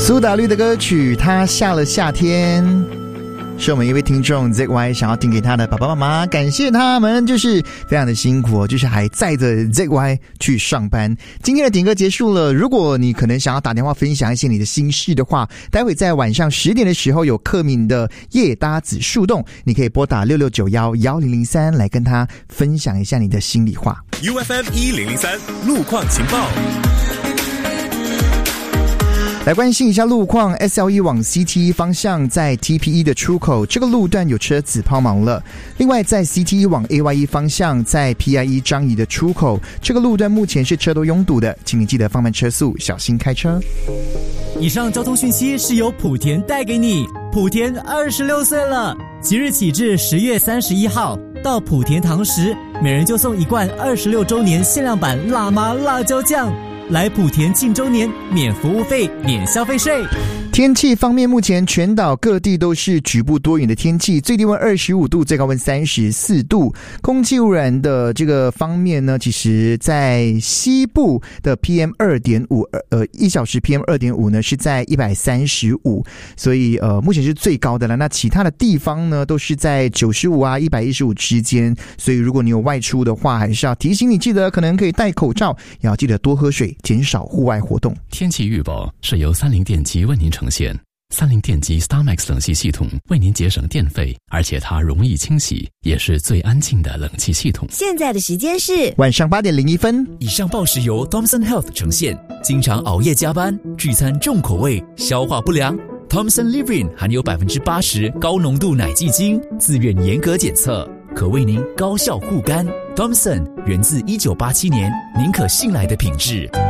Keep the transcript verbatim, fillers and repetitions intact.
苏打绿的歌曲《他下了夏天》是我们一位听众 Z Y 想要听给他的爸爸妈妈，感谢他们，就是非常的辛苦哦，就是还载着 Z Y 去上班。今天的点歌结束了，如果你可能想要打电话分享一些你的心事的话，待会在晚上十点的时候有克敏的夜搭子树洞，你可以拨打六六九一一零零三来跟他分享一下你的心里话。 U F M 一零零三路况情报， 来关心一下路况 ，S L E 往 C T E 方向在 T P E 的出口，这个路段有车子抛锚了。另外，在 C T E 往 A Y E 方向，在 P I E 张仪的出口，这个路段目前是车都拥堵的，请你记得放慢车速，小心开车。 以上交通讯息是由莆田带给你。莆田二十六岁了，即日起至十月三十一号，到莆田堂食，每人就送一罐二十六周年限量版辣妈辣椒酱。来莆田庆周年，免服务费，免消费税。 天气方面，目前全岛各地都是局部多云的天气，最低温二十五度，最高温三十四度。空气污染的这个方面呢，其实在西部的 P M 二点五， 呃，一小时 P M 二点五 呢是在一百三十五，所以呃目前是最高的了。那其他的地方呢都是在九十五啊一百一十五之间，所以如果你有外出的话，还是要提醒你记得可能可以戴口罩，也要记得多喝水，减少户外活动。 天气预报是由三菱电机为您呈现。三菱电机 StarMax 冷气系统为您节省电费，而且它容易清洗，也是最安静的冷气系统。 现在的时间是晚上八点零一分。 以上报时由 Thomson Health 呈现。经常熬夜加班，聚餐重口味，消化不良。Thomson Livrin 含有 百分之八十 高浓度奶季精，自愿严格检测，可为您高效护肝。Thomson 源自一九八七年，您可信赖的品质。